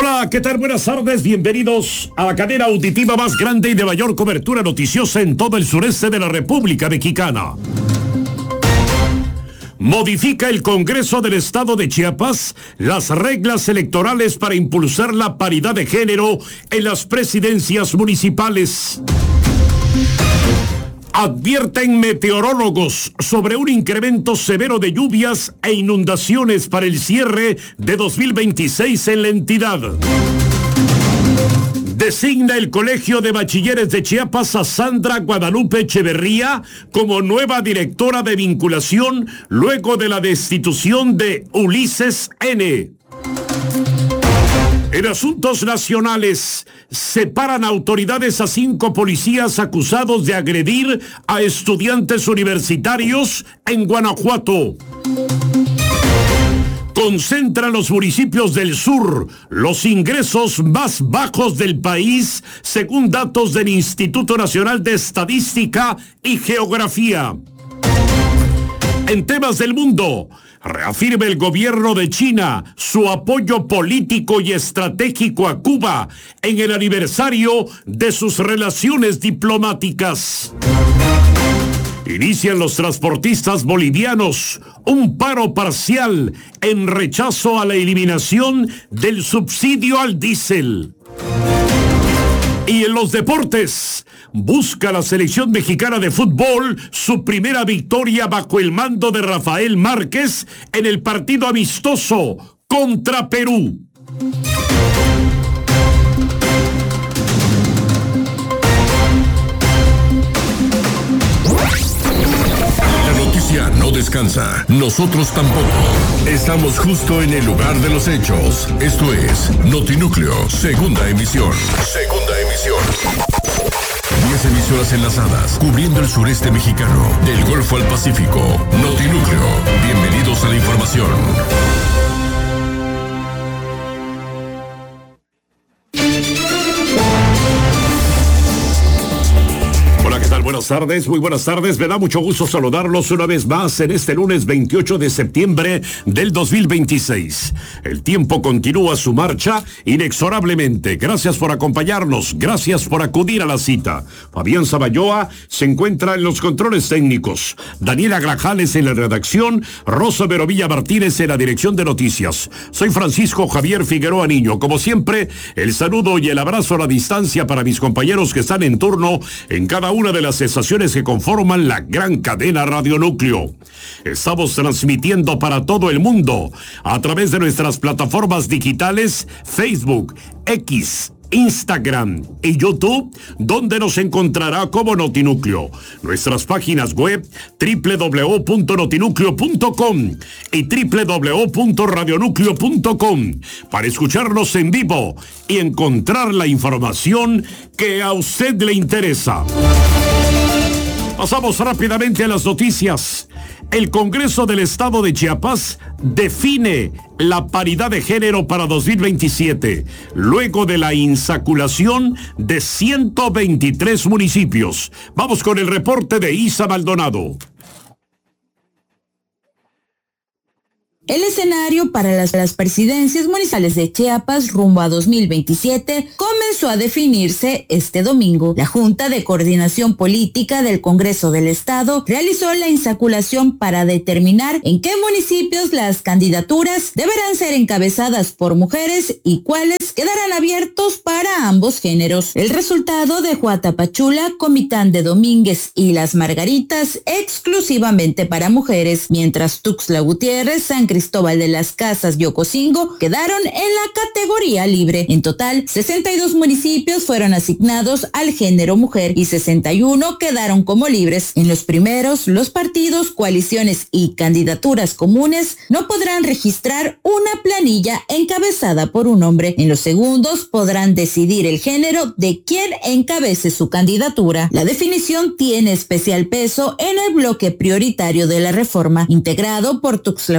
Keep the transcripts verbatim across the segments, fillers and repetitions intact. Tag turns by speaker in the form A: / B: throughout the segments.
A: Hola, ¿qué tal? Buenas tardes, bienvenidos a la cadena auditiva más grande y de mayor cobertura noticiosa en todo el sureste de la República Mexicana. Modifica el Congreso del Estado de Chiapas las reglas electorales para impulsar la paridad de género en las presidencias municipales. Advierten meteorólogos sobre un incremento severo de lluvias e inundaciones para el cierre de dos mil veintiséis en la entidad. Designa el Colegio de Bachilleres de Chiapas a Sandra Guadalupe Echeverría como nueva directora de vinculación luego de la destitución de Ulises N. En asuntos nacionales, separan autoridades a cinco policías acusados de agredir a estudiantes universitarios en Guanajuato. Concentra los municipios del sur los ingresos más bajos del país, según datos del Instituto Nacional de Estadística y Geografía. En temas del mundo, reafirma el gobierno de China su apoyo político y estratégico a Cuba en el aniversario de sus relaciones diplomáticas. Inician los transportistas bolivianos un paro parcial en rechazo a la eliminación del subsidio al diésel. Y en los deportes, busca la selección mexicana de fútbol su primera victoria bajo el mando de Rafael Márquez en el partido amistoso contra Perú.
B: La noticia no descansa, nosotros tampoco. Estamos justo en el lugar de los hechos. Esto es Notinúcleo, segunda emisión. Segunda emisión. Diez emisoras enlazadas, cubriendo el sureste mexicano, del Golfo al Pacífico. Notinúcleo, bienvenidos a la información.
A: Buenas tardes, muy buenas tardes. Me da mucho gusto saludarlos una vez más en este lunes veintiocho de septiembre del dos mil veintiséis. El tiempo continúa su marcha inexorablemente. Gracias por acompañarnos, gracias por acudir a la cita. Fabián Sabayoa se encuentra en los controles técnicos. Daniela Grajales en la redacción. Rosa Verovilla Martínez en la dirección de noticias. Soy Francisco Javier Figueroa Niño. Como siempre, el saludo y el abrazo a la distancia para mis compañeros que están en turno en cada una de las estaciones que conforman la gran cadena Radio Núcleo. Estamos transmitiendo para todo el mundo a través de nuestras plataformas digitales Facebook, X, Instagram y YouTube, donde nos encontrará como Notinúcleo. Nuestras páginas web doble u doble u doble u punto notinúcleo punto com y doble u doble u doble u punto radionúcleo punto com para escucharnos en vivo y encontrar la información que a usted le interesa. Pasamos rápidamente a las noticias. El Congreso del Estado de Chiapas define la paridad de género para dos mil veintisiete, luego de la insaculación de ciento veintitrés municipios. Vamos con el reporte de Isa Maldonado.
C: El escenario para las, las presidencias municipales de Chiapas rumbo a dos mil veintisiete comenzó a definirse este domingo. La Junta de Coordinación Política del Congreso del Estado realizó la insaculación para determinar en qué municipios las candidaturas deberán ser encabezadas por mujeres y cuáles quedarán abiertos para ambos géneros. El resultado dejó a Tapachula, Comitán de Domínguez y Las Margaritas exclusivamente para mujeres, mientras Tuxtla Gutiérrez, San Cristóbal de las Casas y Ocosingo quedaron en la categoría libre. En total, sesenta y dos municipios fueron asignados al género mujer y sesenta y uno quedaron como libres. En los primeros, los partidos, coaliciones y candidaturas comunes no podrán registrar una planilla encabezada por un hombre. En los segundos, podrán decidir el género de quien encabece su candidatura. La definición tiene especial peso en el bloque prioritario de la reforma, integrado por Tuxtla Gutiérrez,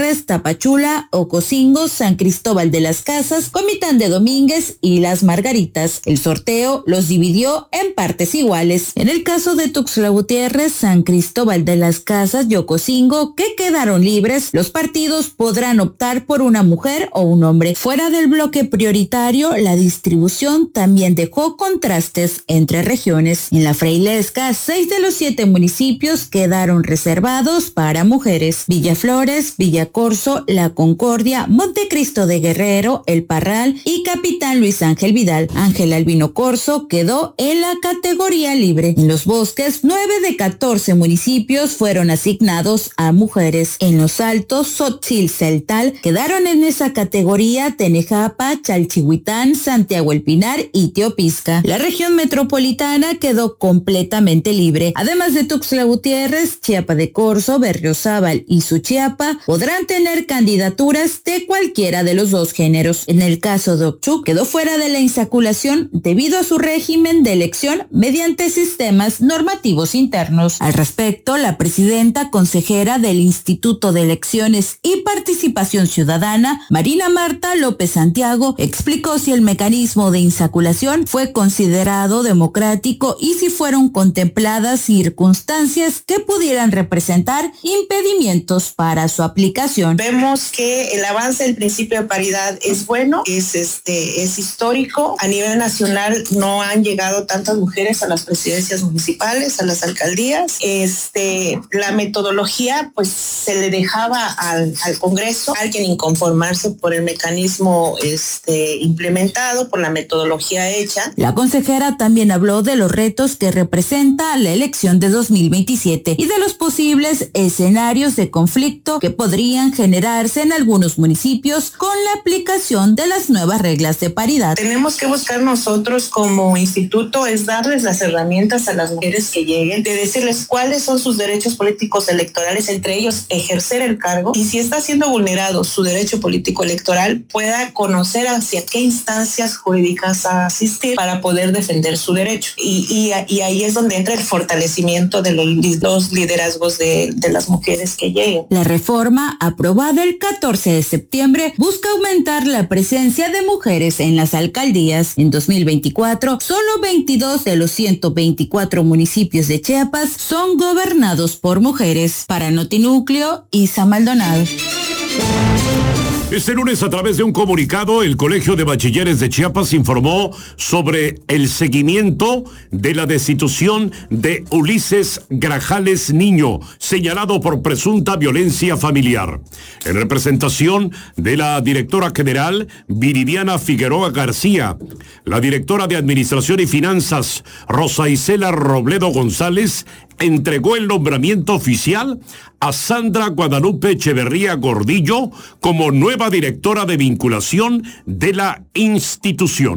C: Gutiérrez, Tapachula, Ocosingo, San Cristóbal de las Casas, Comitán de Domínguez y Las Margaritas. El sorteo los dividió en partes iguales. En el caso de Tuxtla Gutiérrez, San Cristóbal de las Casas y Ocosingo, que quedaron libres, los partidos podrán optar por una mujer o un hombre. Fuera del bloque prioritario, la distribución también dejó contrastes entre regiones. En la Freilesca, seis de los siete municipios quedaron reservados para mujeres: Villaflores, Villacorso, La Concordia, Montecristo de Guerrero, El Parral y Capitán Luis Ángel Vidal. Ángel Albino Corzo quedó en la categoría libre. En los Bosques, nueve de catorce municipios fueron asignados a mujeres. En los Altos, Tzotzil, Celtal, quedaron en esa categoría Tenejapa, Chalchihuitán, Santiago El Pinar y Teopisca. La región metropolitana quedó completamente libre. Además de Tuxtla Gutiérrez, Chiapa de Corzo, Berriozábal y Suchiapa podrán tener candidaturas de cualquiera de los dos géneros. En el caso de Ochuc, quedó fuera de la insaculación debido a su régimen de elección mediante sistemas normativos internos. Al respecto, la presidenta consejera del Instituto de Elecciones y Participación Ciudadana, Marina Marta López Santiago, explicó si el mecanismo de insaculación fue considerado democrático y si fueron contempladas circunstancias que pudieran representar impedimientos para su aplicación.
D: Vemos que el avance del principio de paridad es bueno, es este es histórico. A nivel nacional no han llegado tantas mujeres a las presidencias municipales, a las alcaldías. Este, la metodología, pues se le dejaba al, al Congreso, hay que inconformarse por el mecanismo este, implementado, por la metodología hecha.
C: La consejera también habló de los retos que representa la elección de dos mil veintisiete y de los posibles escenarios de conflicto que podrían generarse en algunos municipios con la aplicación de las nuevas reglas de paridad.
D: Tenemos que buscar nosotros como instituto es darles las herramientas a las mujeres que lleguen, de decirles cuáles son sus derechos políticos electorales, entre ellos ejercer el cargo, y si está siendo vulnerado su derecho político electoral, pueda conocer hacia qué instancias jurídicas asistir para poder defender su derecho. Y, y, y ahí es donde entra el fortalecimiento de los, los liderazgos de, de las mujeres que lleguen.
C: La reforma, aprobada el catorce de septiembre, busca aumentar la presencia de mujeres en las alcaldías. En dos mil veinticuatro, solo veintidós de los ciento veinticuatro municipios de Chiapas son gobernados por mujeres. Para Notinúcleo, Isa Maldonado.
A: Este lunes, a través de un comunicado, el Colegio de Bachilleres de Chiapas informó sobre el seguimiento de la destitución de Ulises Grajales Niño, señalado por presunta violencia familiar. En representación de la directora general Viridiana Figueroa García, la directora de Administración y Finanzas Rosa Isela Robledo González entregó el nombramiento oficial a Sandra Guadalupe Echeverría Gordillo como nueva directora de vinculación de la institución.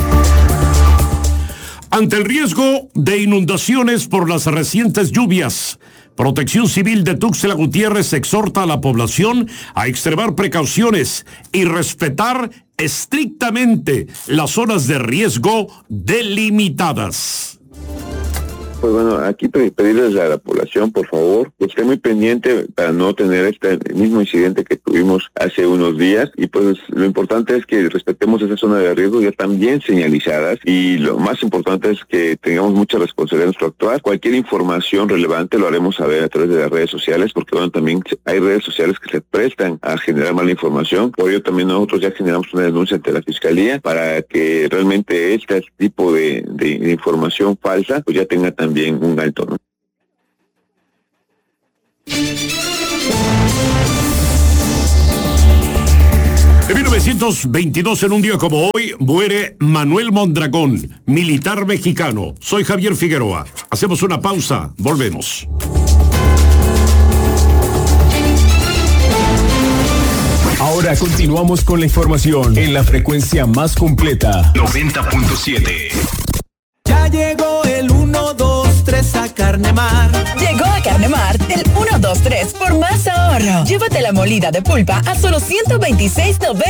A: Ante el riesgo de inundaciones por las recientes lluvias, Protección Civil de Tuxtla Gutiérrez exhorta a la población a extremar precauciones y respetar estrictamente las zonas de riesgo delimitadas.
E: Pues bueno, aquí pedirles a la población, por favor, que esté muy pendiente para no tener este mismo incidente que tuvimos hace unos días. Y pues lo importante es que respetemos esa zona de riesgo, ya están bien señalizadas. Y lo más importante es que tengamos mucha responsabilidad en nuestro actuar. Cualquier información relevante lo haremos saber a través de las redes sociales, porque bueno, también hay redes sociales que se prestan a generar mala información. Por ello también nosotros ya generamos una denuncia ante la Fiscalía para que realmente este tipo de, de, de información falsa pues ya tenga también bien un alto, ¿no?
A: En mil novecientos veintidós, en un día como hoy, muere Manuel Mondragón, militar mexicano. Soy Javier Figueroa. Hacemos una pausa, volvemos.
F: Ahora continuamos con la información en la frecuencia más completa, noventa punto siete.
G: Ya llegó el uno, dos, tres a Carnemar.
H: Llegó a Carnemar el uno, dos, tres por más ahorro. Llévate la molida de pulpa a solo ciento veintiséis noventa